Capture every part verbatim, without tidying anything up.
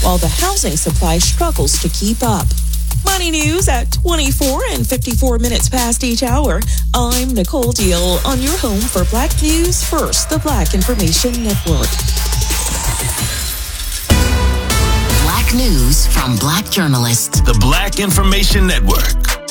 while the housing supply struggles to keep up. Money news at twenty-four and fifty-four minutes past each hour. I'm Nicole Deal on your home for Black News First, the Black Information Network. Black news from Black journalists. The Black Information Network.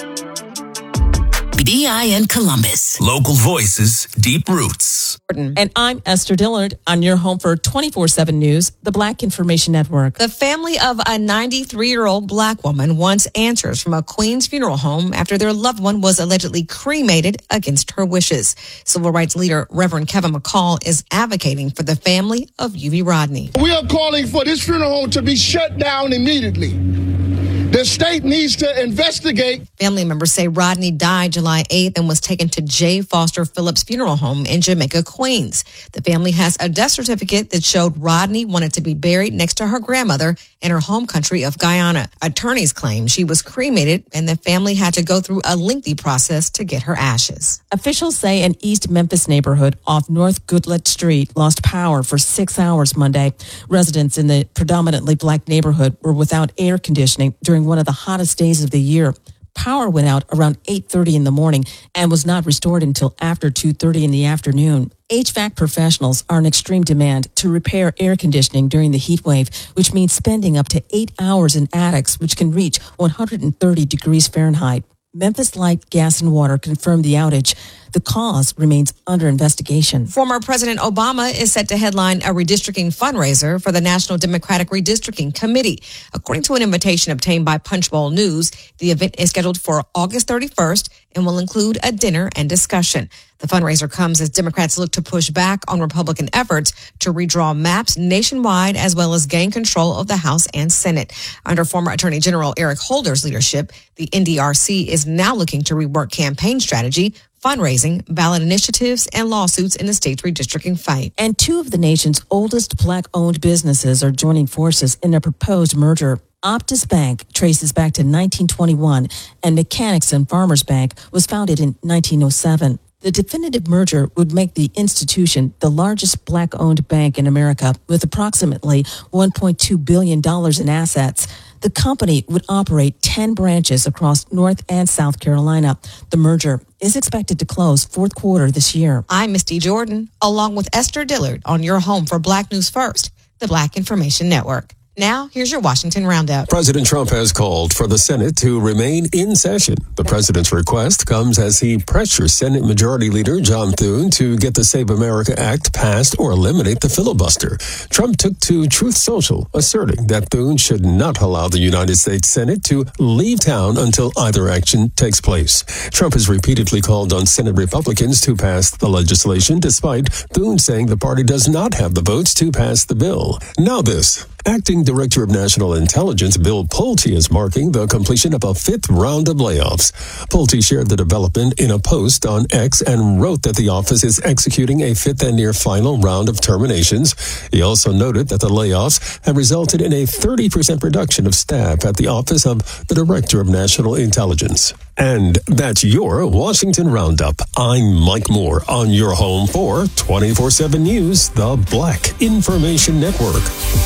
B I N Columbus. Local voices, deep roots. And I'm Esther Dillard on your home for twenty-four seven News, the Black Information Network. The family of a ninety-three-year-old Black woman wants answers from a Queens funeral home after their loved one was allegedly cremated against her wishes. Civil rights leader Reverend Kevin McCall is advocating for the family of Uvi Rodney. We are calling for this funeral home to be shut down immediately. The state needs to investigate. Family members say Rodney died July eighth and was taken to J. Foster Phillips Funeral Home in Jamaica, Queens. The family has a death certificate that showed Rodney wanted to be buried next to her grandmother in her home country of Guyana. Attorneys claim she was cremated and the family had to go through a lengthy process to get her ashes. Officials say an East Memphis neighborhood off North Goodlett Street lost power for six hours Monday. Residents in the predominantly Black neighborhood were without air conditioning during one of the hottest days of the year. Power went out around eight thirty in the morning and was not restored until after two thirty in the afternoon. H V A C professionals are in extreme demand to repair air conditioning during the heat wave, which means spending up to eight hours in attics, which can reach one hundred thirty degrees Fahrenheit. Memphis Light, Gas, and Water confirmed the outage. The cause remains under investigation. Former President Obama is set to headline a redistricting fundraiser for the National Democratic Redistricting Committee. According to an invitation obtained by Punchbowl News, the event is scheduled for August thirty-first and will include a dinner and discussion. The fundraiser comes as Democrats look to push back on Republican efforts to redraw maps nationwide as well as gain control of the House and Senate. Under former Attorney General Eric Holder's leadership, the N D R C is now looking to rework campaign strategy, fundraising, ballot initiatives, and lawsuits in the state's redistricting fight. And two of the nation's oldest Black-owned businesses are joining forces in a proposed merger. Optus Bank traces back to nineteen twenty-one, and Mechanics and Farmers Bank was founded in nineteen oh seven. The definitive merger would make the institution the largest Black-owned bank in America with approximately one point two billion dollars in assets. The company would operate ten branches across North and South Carolina. The merger is expected to close fourth quarter this year. I'm Misty Jordan, along with Esther Dillard on your home for Black News First, the Black Information Network. Now, here's your Washington Roundup. President Trump has called for the Senate to remain in session. The president's request comes as he pressures Senate Majority Leader John Thune to get the Save America Act passed or eliminate the filibuster. Trump took to Truth Social, asserting that Thune should not allow the United States Senate to leave town until either action takes place. Trump has repeatedly called on Senate Republicans to pass the legislation, despite Thune saying the party does not have the votes to pass the bill. Now this. Acting Director of National Intelligence Bill Pulte is marking the completion of a fifth round of layoffs. Pulte shared the development in a post on X and wrote that the office is executing a fifth and near final round of terminations. He also noted that the layoffs have resulted in a thirty percent reduction of staff at the Office of the Director of National Intelligence. And that's your Washington Roundup. I'm Mike Moore on your home for twenty-four seven News, the Black Information Network.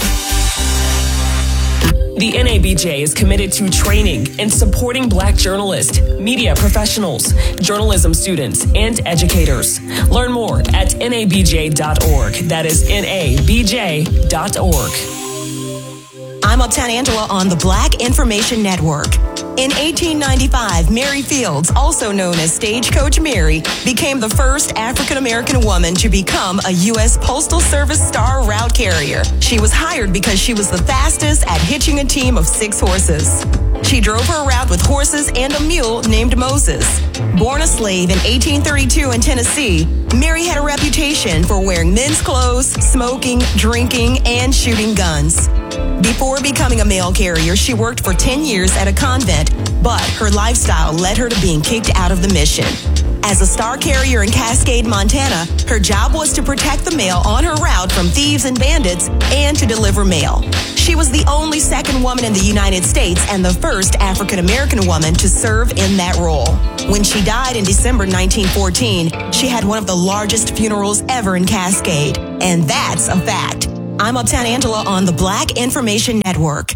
The N A B J is committed to training and supporting Black journalists, media professionals, journalism students, and educators. Learn more at N A B J dot org. That is N A B J dot org. I'm Uptown Angela on the Black Information Network. In eighteen ninety-five, Mary Fields, also known as Stagecoach Mary, became the first African-American woman to become a U S Postal Service Star Route Carrier. She was hired because she was the fastest at hitching a team of six horses. She drove her route with horses and a mule named Moses. Born a slave in eighteen thirty-two in Tennessee, Mary had a reputation for wearing men's clothes, smoking, drinking, and shooting guns. Before becoming a mail carrier, she worked for ten years at a convent, but her lifestyle led her to being kicked out of the mission. As a star carrier in Cascade, Montana, her job was to protect the mail on her route from thieves and bandits and to deliver mail. She was the only second woman in the United States and the first African-American woman to serve in that role. When she died in December nineteen fourteen, she had one of the largest funerals ever in Cascade, and that's a fact. I'm Uptown Angela on the Black Information Network.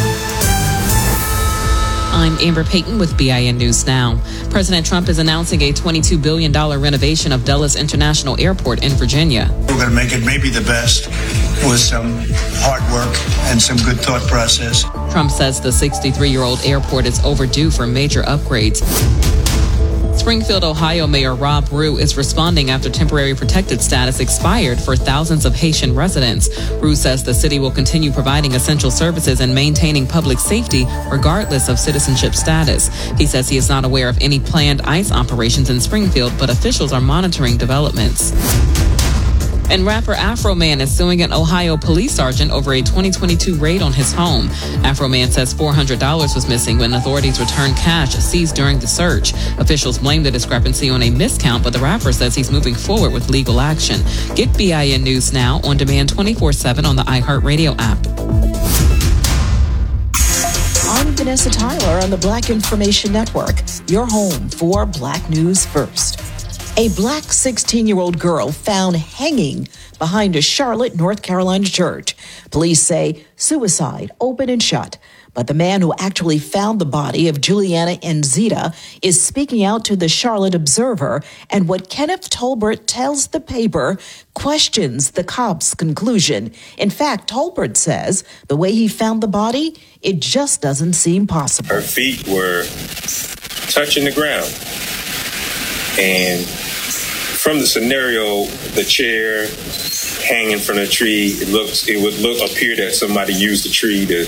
I'm Amber Payton with B I N News Now. President Trump is announcing a twenty-two billion dollars renovation of Dulles International Airport in Virginia. We're going to make it maybe the best with some hard work and some good thought process. Trump says the sixty-three-year-old airport is overdue for major upgrades. Springfield, Ohio Mayor Rob Rue is responding after temporary protected status expired for thousands of Haitian residents. Rue says the city will continue providing essential services and maintaining public safety regardless of citizenship status. He says he is not aware of any planned ICE operations in Springfield, but officials are monitoring developments. And rapper Afro Man is suing an Ohio police sergeant over a twenty twenty-two raid on his home. Afro Man says four hundred dollars was missing when authorities returned cash seized during the search. Officials blame the discrepancy on a miscount, but the rapper says he's moving forward with legal action. Get B I N News Now on demand twenty-four seven on the iHeartRadio app. I'm Vanessa Tyler on the Black Information Network, your home for Black News First. A black sixteen-year-old girl found hanging behind a Charlotte, North Carolina church. Police say suicide, open and shut. But the man who actually found the body of Juliana Nzita is speaking out to the Charlotte Observer, and what Kenneth Tolbert tells the paper questions the cops' conclusion. In fact, Tolbert says the way he found the body, it just doesn't seem possible. Her feet were touching the ground. And from the scenario, the chair hanging from the tree, it looks, it would look, appear that somebody used the tree to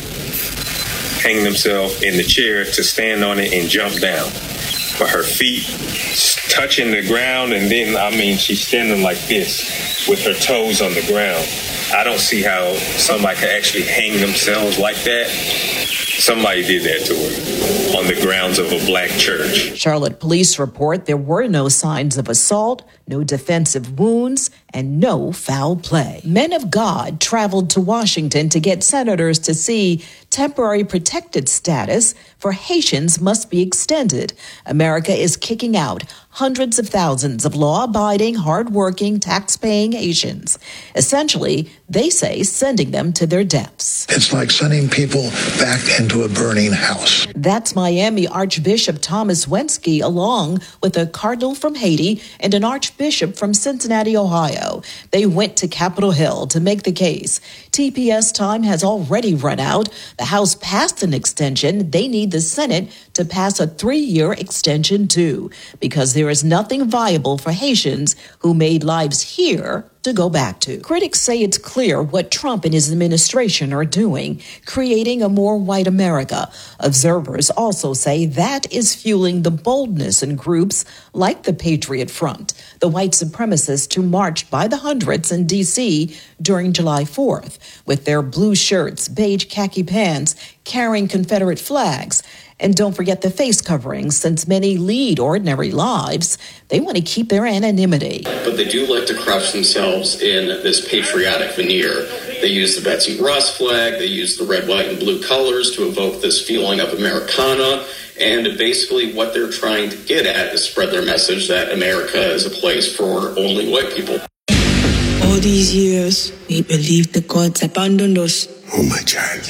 hang themselves in the chair to stand on it and jump down. But her feet touching the ground, and then, I mean, she's standing like this with her toes on the ground. I don't see how somebody could actually hang themselves like that. Somebody did that to her on the grounds of a black church. Charlotte police report there were no signs of assault, no defensive wounds, and no foul play. Men of God traveled to Washington to get senators to see temporary protected status for Haitians must be extended. America is kicking out hundreds of thousands of law-abiding, hard-working, tax-paying Haitians. Essentially, they say sending them to their deaths. It's like sending people back into a burning house. That's Miami Archbishop Thomas Wensky, along with a cardinal from Haiti and an archbishop from Cincinnati, Ohio. They went to Capitol Hill to make the case. T P S time has already run out. The House passed an extension. They need the Senate to pass a three-year extension too, because there is nothing viable for Haitians who made lives here to go back to. Critics say it's clear what Trump and his administration are doing, creating a more white America. Observers also say that is fueling the boldness in groups like the Patriot Front, the white supremacists who marched by the hundreds in D C during July fourth, with their blue shirts, beige khaki pants, carrying Confederate flags. And don't forget the face coverings, since many lead ordinary lives. They want to keep their anonymity. But they do like to crouch themselves in this patriotic veneer. They use the Betsy Ross flag, they use the red, white, and blue colors to evoke this feeling of Americana. And basically what they're trying to get at is spread their message that America is a place for only white people. All these years, we believed the gods abandoned us. Oh, my child.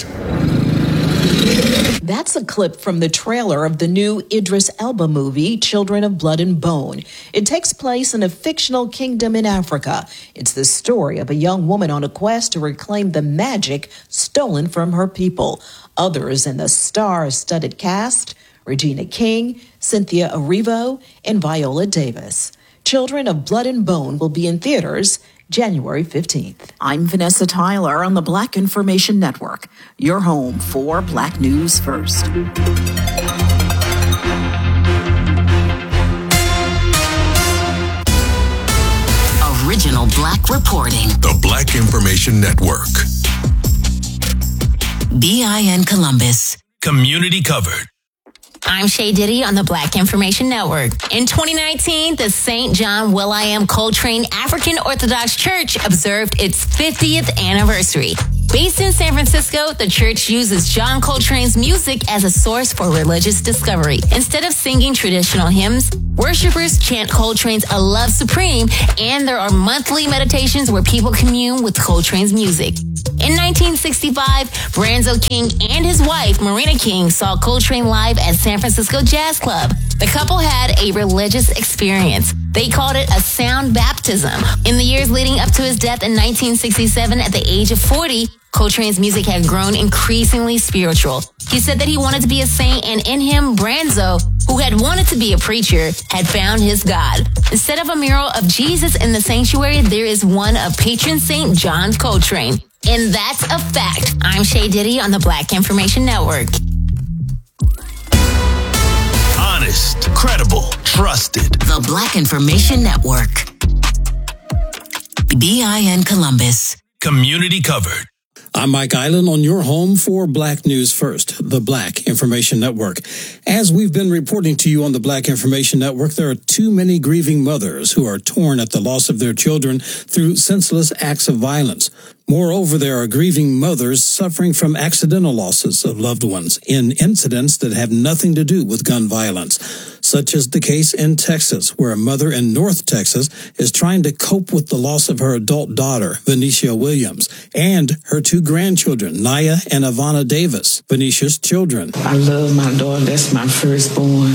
That's a clip from the trailer of the new Idris Elba movie, Children of Blood and Bone. It takes place in a fictional kingdom in Africa. It's the story of a young woman on a quest to reclaim the magic stolen from her people. Others in the star-studded cast, Regina King, Cynthia Erivo, and Viola Davis. Children of Blood and Bone will be in theaters January fifteenth. I'm Vanessa Tyler on the Black Information Network, your home for Black News First. Original Black reporting. The Black Information Network. B I N Columbus. Community covered. I'm Shay Diddy on the Black Information Network. In twenty nineteen, the Saint John Will.i.am Coltrane African Orthodox Church observed its fiftieth anniversary. Based in San Francisco, the church uses John Coltrane's music as a source for religious discovery. Instead of singing traditional hymns, worshipers chant Coltrane's A Love Supreme, and there are monthly meditations where people commune with Coltrane's music. In nineteen sixty-five, Branzo King and his wife, Marina King, saw Coltrane live at San Francisco Jazz Club. The couple had a religious experience. They called it a sound baptism. In the years leading up to his death in nineteen sixty-seven, at the age of forty, Coltrane's music had grown increasingly spiritual. He said that he wanted to be a saint, and in him, Branzo, who had wanted to be a preacher, had found his God. Instead of a mural of Jesus in the sanctuary, there is one of patron Saint John Coltrane. And that's a fact. I'm Shay Diddy on the Black Information Network. Honest, credible, trusted. The Black Information Network. B I N Columbus. Community covered. I'm Mike Island on your home for Black News First, the Black Information Network. As we've been reporting to you on the Black Information Network, there are too many grieving mothers who are torn at the loss of their children through senseless acts of violence. Moreover, there are grieving mothers suffering from accidental losses of loved ones in incidents that have nothing to do with gun violence, such as the case in Texas, where a mother in North Texas is trying to cope with the loss of her adult daughter, Venetia Williams, and her two grandchildren, Naya and Ivana Davis, Venetia's children. I love my daughter. That's my firstborn,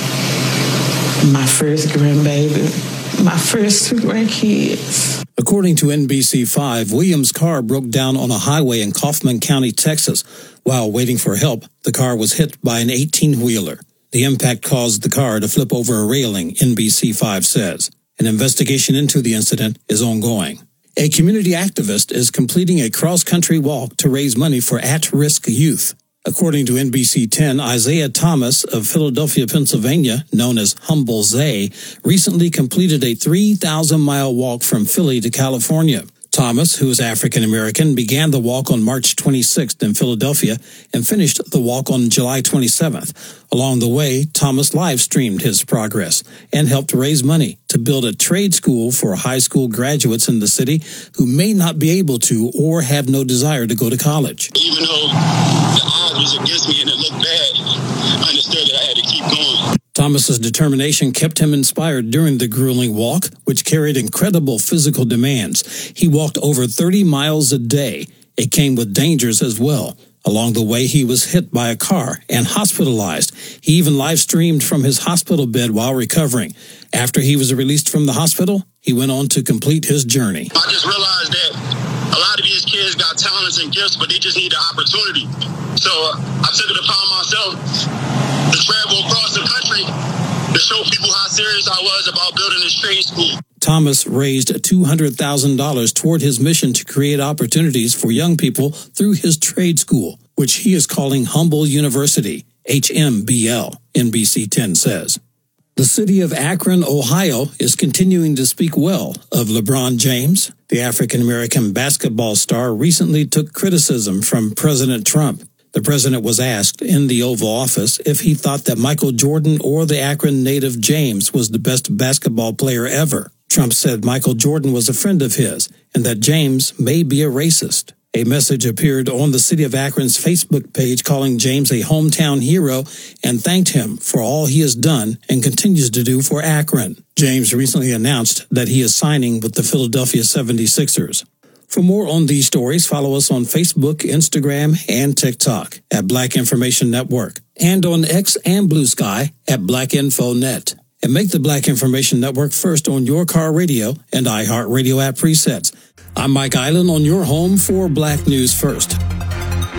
my first grandbaby, my first two grandkids. According to N B C five, Williams' car broke down on a highway in Kaufman County, Texas. While waiting for help, the car was hit by an eighteen-wheeler. The impact caused the car to flip over a railing, N B C five says. An investigation into the incident is ongoing. A community activist is completing a cross-country walk to raise money for at-risk youth. According to N B C ten, Isaiah Thomas of Philadelphia, Pennsylvania, known as Humble Zay, recently completed a three thousand mile walk from Philly to California. Thomas, who is African-American, began the walk on March twenty-sixth in Philadelphia and finished the walk on July twenty-seventh. Along the way, Thomas live-streamed his progress and helped raise money to build a trade school for high school graduates in the city who may not be able to or have no desire to go to college. Even though the odds was against me and it looked bad, I understood that I had to keep going. Thomas's determination kept him inspired during the grueling walk, which carried incredible physical demands. He walked over thirty miles a day. It came with dangers as well. Along the way, he was hit by a car and hospitalized. He even live-streamed from his hospital bed while recovering. After he was released from the hospital, he went on to complete his journey. I just realized that a lot of these kids got talents and gifts, but they just need the opportunity. So uh, I took it upon myself to travel across the country to show people how serious I was about building this trade school. Thomas raised two hundred thousand dollars toward his mission to create opportunities for young people through his trade school, which he is calling Humble University, H M B L, N B C ten says. The city of Akron, Ohio, is continuing to speak well of LeBron James. The African-American basketball star recently took criticism from President Trump. The president was asked in the Oval Office if he thought that Michael Jordan or the Akron native James was the best basketball player ever. Trump said Michael Jordan was a friend of his and that James may be a racist. A message appeared on the City of Akron's Facebook page calling James a hometown hero and thanked him for all he has done and continues to do for Akron. James recently announced that he is signing with the Philadelphia seventy-sixers. For more on these stories, follow us on Facebook, Instagram, and TikTok at Black Information Network, and on X and Blue Sky at Black Info Net. And make the Black Information Network first on your car radio and iHeartRadio app presets. I'm Mike Island on your home for Black News First.